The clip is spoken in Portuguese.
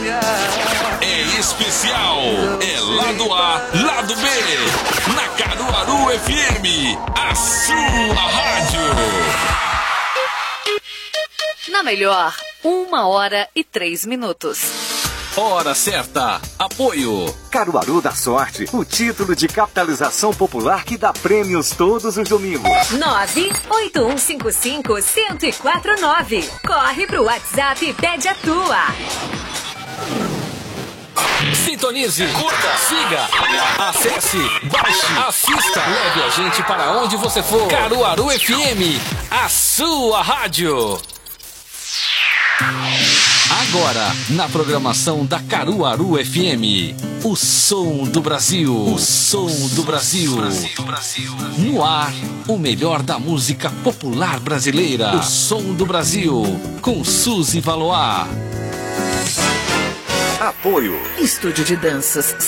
É especial, é lado A, lado B, na Caruaru FM, a sua rádio. Na melhor, 1h03. Hora certa, apoio. Caruaru da Sorte, o título de capitalização popular que dá prêmios todos os domingos. 98155-1049. Corre pro WhatsApp e pede a tua. Sintonize, curta, siga, acesse, baixe, assista, leve a gente para onde você for. Caruaru FM, a sua rádio. Agora, na programação da Caruaru FM, o som do Brasil, o som do Brasil. No ar, o melhor da música popular brasileira, o som do Brasil, com Suzy Valois. Apoio. Estúdio de danças